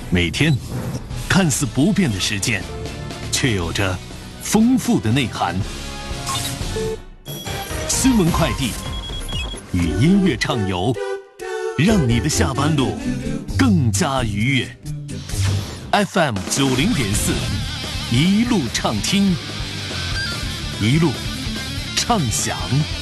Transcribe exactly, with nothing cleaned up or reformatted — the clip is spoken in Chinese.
每天看似不变的时间，却有着丰富的内涵。新闻快递与音乐畅游，让你的下班路更加愉悦。F M 九零点四，一路畅听，一路畅享。